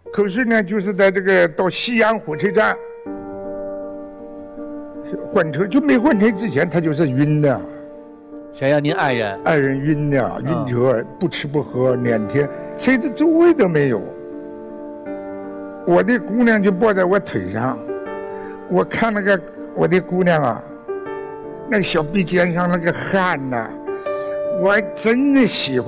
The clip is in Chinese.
可是呢，就是在这个到西安火车站换车，就没换车之前，他就是晕的。 谁呀？您爱人？ 爱人晕的，晕车，不吃不喝，2天，车子座位都没有。我的姑娘就抱在我腿上，我看那个我的姑娘啊，那小臂尖上那个汗呐，我真的喜欢。